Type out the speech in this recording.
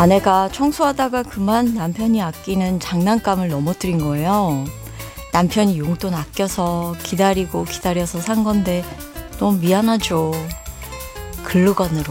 아내가 청소하다가 그만 남편이 아끼는 장난감을 넘어뜨린 거예요. 남편이 용돈 아껴서 기다리고 기다려서 산 건데 너무 미안하죠. 글루건으로